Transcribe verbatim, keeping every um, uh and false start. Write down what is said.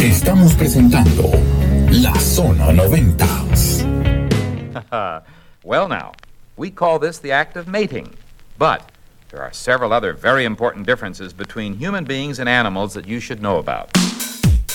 Estamos presentando La Zona noventa. Well now, we call this the act of mating, but there are several other very important differences between human beings and animals that you should know about.